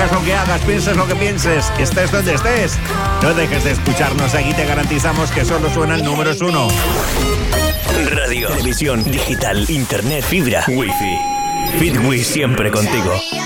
hagas lo que hagas, pienses lo que pienses, estés donde estés, no dejes de escucharnos. Aquí te garantizamos que solo suena el número 1. Radio, televisión, digital, internet, fibra, wifi. Fitwi siempre contigo.